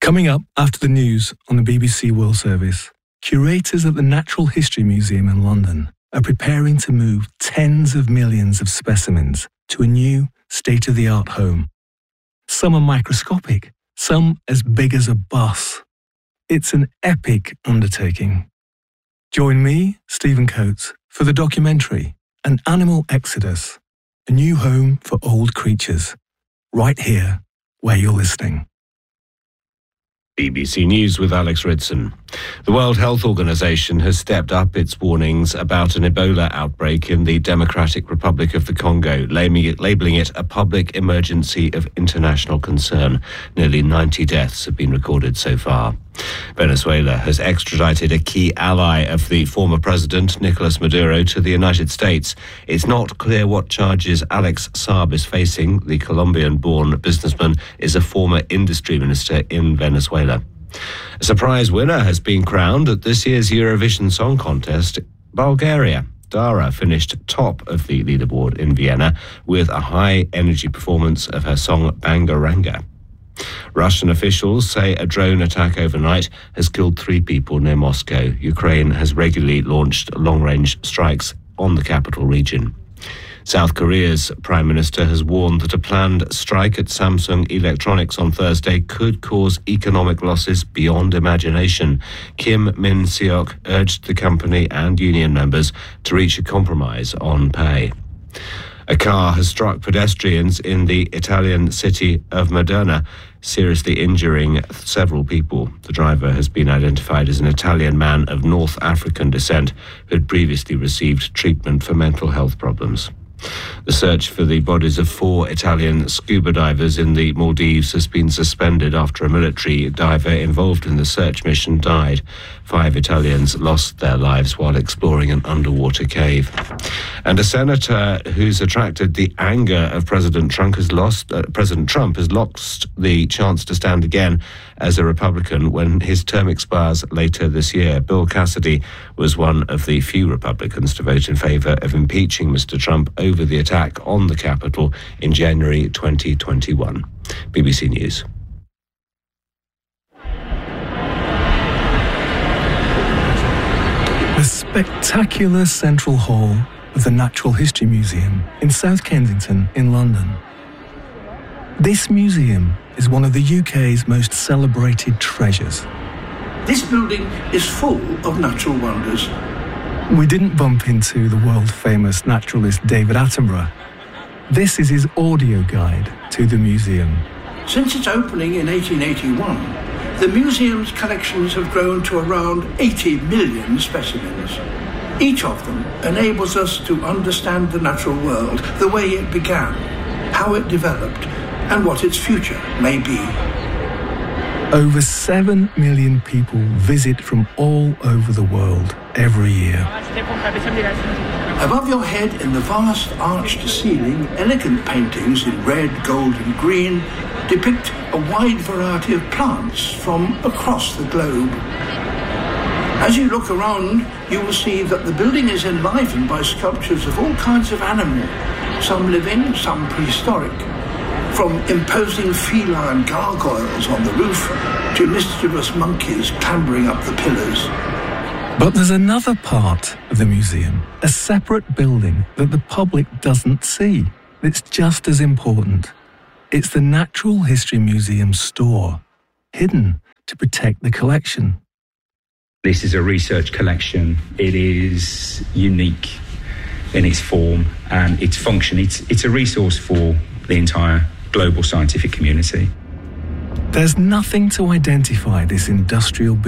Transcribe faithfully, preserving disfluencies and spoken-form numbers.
Coming up after the news on the B B C World Service, curators at the Natural History Museum in London are preparing to move tens of millions of specimens to a new state-of-the-art home. Some are microscopic, some as big as a bus. It's an epic undertaking. Join me, Stephen Coates, for the documentary An Animal Exodus, a new home for old creatures, right here where you're listening. B B C News with Alex Ridson. The World Health Organization has stepped up its warnings about an Ebola outbreak in the Democratic Republic of the Congo, labelling it a public emergency of international concern. Nearly ninety deaths have been recorded so far. Venezuela has extradited a key ally of the former president, Nicolas Maduro, to the United States. It's not clear what charges Alex Saab is facing. The Colombian-born businessman is a former industry minister in Venezuela. A surprise winner has been crowned at this year's Eurovision Song Contest, Bulgaria. Dara finished top of the leaderboard in Vienna with a high-energy performance of her song Bangaranga. Russian officials say a drone attack overnight has killed three people near Moscow. Ukraine has regularly launched long-range strikes on the capital region. South Korea's Prime Minister has warned that a planned strike at Samsung Electronics on Thursday could cause economic losses beyond imagination. Kim Min-seok urged the company and union members to reach a compromise on pay. A car has struck pedestrians in the Italian city of Modena, seriously injuring several people. The driver has been identified as an Italian man of North African descent who had previously received treatment for mental health problems. The search for the bodies of four Italian scuba divers in the Maldives has been suspended after a military diver involved in the search mission died. Five Italians lost their lives while exploring an underwater cave. And a senator who's attracted the anger of President Trump has lost. Uh, President Trump has lost the chance to stand again as a Republican when his term expires later this year. Bill Cassidy was one of the few Republicans to vote in favor of impeaching Mister Trump over the attack on the Capitol in January twenty twenty-one. B B C News. The spectacular Central Hall of the Natural History Museum in South Kensington in London. This museum is one of the U K's most celebrated treasures. This building is full of natural wonders. We didn't bump into the world-famous naturalist David Attenborough. This is his audio guide to the museum. Since its opening in eighteen eighty-one, the museum's collections have grown to around eighty million specimens. Each of them enables us to understand the natural world, the way it began, how it developed, and what its future may be. Over seven million people visit from all over the world every year. Above your head in the vast arched ceiling, elegant paintings in red, gold and green depict a wide variety of plants from across the globe. As you look around, you will see that the building is enlivened by sculptures of all kinds of animals, some living, some prehistoric. From imposing feline gargoyles on the roof to mischievous monkeys clambering up the pillars. But there's another part of the museum, a separate building that the public doesn't see. It's just as important. It's the Natural History Museum store, hidden to protect the collection. This is a research collection. It is unique in its form and its function. It's, it's a resource for the entire global scientific community. There's nothing to identify this industrial building.